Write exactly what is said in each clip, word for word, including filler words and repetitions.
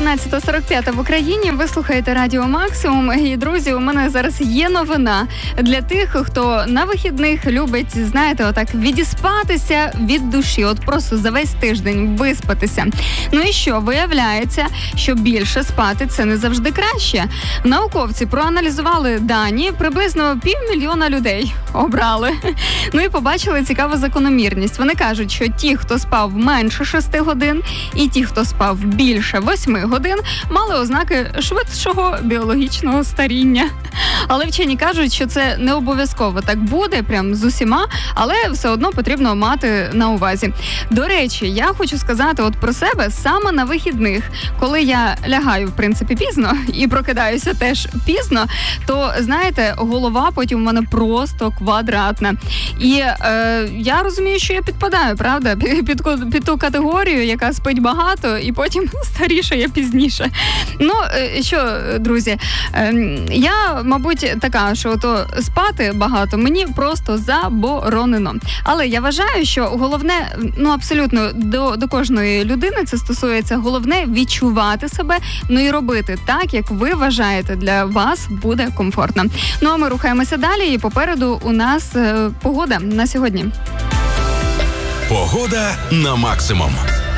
дванадцята сорок п'ять в Україні. Ви слухаєте Радіо Максимум. І, друзі, у мене зараз є новина для тих, хто на вихідних любить, знаєте, отак відіспатися від душі. От просто за весь тиждень виспатися. Ну і що? Виявляється, що більше спати – це не завжди краще. Науковці проаналізували дані, приблизно півмільйона людей обрали. Ну і побачили цікаву закономірність. Вони кажуть, що ті, хто спав менше шести годин, і ті, хто спав більше восьми годин, мали ознаки швидшого біологічного старіння. Але вчені кажуть, що це не обов'язково так буде, прям з усіма, але все одно потрібно мати на увазі. До речі, я хочу сказати от про себе саме на вихідних, коли я лягаю, в принципі, пізно і прокидаюся теж пізно, то, знаєте, голова потім у мене просто квадратна. І е, я розумію, що я підпадаю, правда, під, під, під ту категорію, яка спить багато і потім старішає пізніше. Ну, е, що, друзі, е, я, мабуть, така, що то спати багато мені просто заборонено. Але я вважаю, що головне, ну, абсолютно до, до кожної людини це стосується, головне відчувати себе, ну і робити так, як ви вважаєте, для вас буде комфортно. Ну, а ми рухаємося далі, і попереду у нас е, погода на сьогодні. Погода на максимум.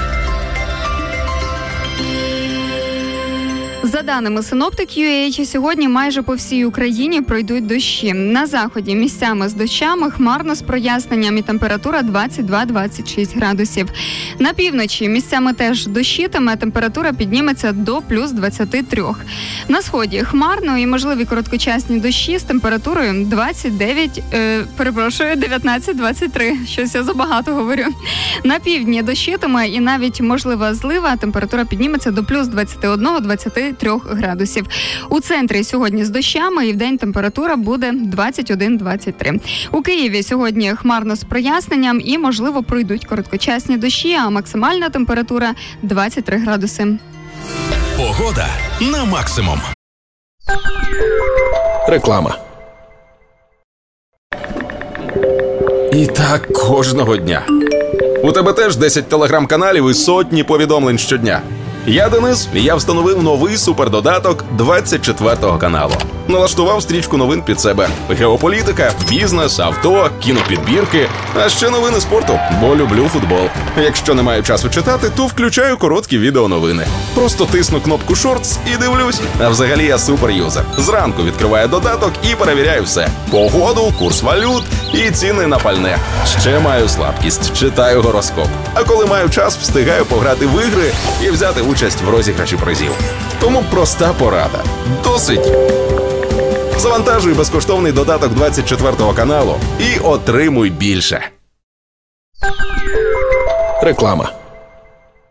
За даними Synoptic.ua, сьогодні майже по всій Україні пройдуть дощі. На заході місцями з дощами, хмарно з проясненням і температура двадцять два - двадцять шість градусів. На півночі місцями теж дощитиме, температура підніметься до плюс двадцять три. На сході хмарно і можливі короткочасні дощі з температурою двадцять дев'ять, е, перепрошую, дев'ятнадцять - двадцять три. Щось я забагато говорю. На півдні дощитиме і навіть можлива злива, температура підніметься до плюс двадцять один - двадцять три градусів. У центрі сьогодні з дощами і вдень температура буде двадцять один - двадцять три. У Києві сьогодні хмарно з проясненням і, можливо, пройдуть короткочасні дощі, а максимальна температура двадцять три градуси. Погода на максимум. Реклама. І так кожного дня. У тебе теж десять телеграм-каналів і сотні повідомлень щодня. Я Денис, і я встановив новий супердодаток двадцять четвертого каналу. Налаштував стрічку новин під себе. Геополітика, бізнес, авто, кінопідбірки, а ще новини спорту, бо люблю футбол. Якщо не маю часу читати, то включаю короткі відеоновини. Просто тисну кнопку «Шортс» і дивлюсь. А взагалі я суперюзер. Зранку відкриваю додаток і перевіряю все. Погоду, курс валют і ціни на пальне. Ще маю слабкість, читаю гороскоп. А коли маю час, встигаю пограти в ігри і взяти участь в розіграші призів. Тому проста порада. Досить. Завантажуй безкоштовний додаток двадцять четвертого каналу і отримуй більше. Реклама.